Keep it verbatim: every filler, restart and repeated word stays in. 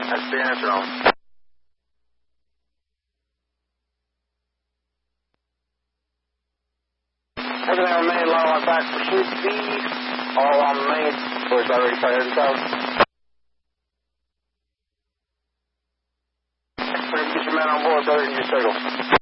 That's the answer on. Taking our main line on back pursuit B. All on main. Boys already fired and out. Get your man on board, brother, and your signal.